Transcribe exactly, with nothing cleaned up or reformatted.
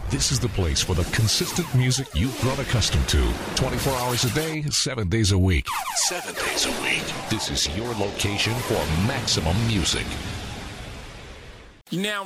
This is the place for the consistent music you've grown accustomed to. twenty-four hours a day, seven days a week. Seven days a week. This is your location for maximum music. Now